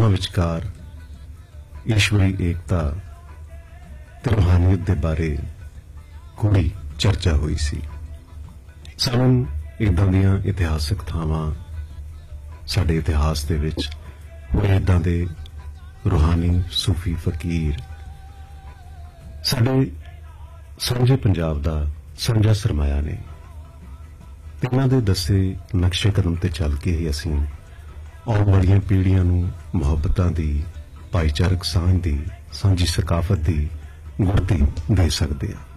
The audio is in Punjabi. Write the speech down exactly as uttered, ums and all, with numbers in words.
ਦੋਹਾਂ ਵਿਚਕਾਰ ਈਸ਼ਵਰੀ ਏਕਤਾ ਤੇ ਰੂਹਾਨੀਅਤ ਦੇ ਬਾਰੇ ਗੂੜੀ ਚਰਚਾ ਹੋਈ ਸੀ। ਸਾਨੂੰ ਇੱਦਾਂ ਦੀਆਂ ਇਤਿਹਾਸਕ ਥਾਵਾਂ ਸਾਡੇ ਇਤਿਹਾਸ ਦੇ ਵਿੱਚ ਹੋਏ ਇੱਦਾਂ ਦੇ ਰੂਹਾਨੀ ਸੂਫੀ ਫਕੀਰ ਸਾਡੇ ਸਾਂਝੇ ਪੰਜਾਬ ਦਾ ਸਾਂਝਾ ਸਰਮਾਇਆ ਨੇ। ਇਹਨਾਂ ਦੇ ਦੱਸੇ ਨਕਸ਼ੇ ਕਦਮ ਤੇ ਚੱਲ ਕੇ ਹੀ ਅਸੀਂ ਆਉਣ ਵਾਲੀਆਂ ਪੀੜ੍ਹੀਆਂ ਨੂੰ ਮੁਹੱਬਤਾਂ ਦੀ, ਭਾਈਚਾਰਕ ਸਾਂਝ ਦੀ, ਸਾਂਝੀ ਸਕਾਫਤ ਦੀ ਗੁੜਤੀ ਦੇ ਸਕਦੇ ਹਾਂ।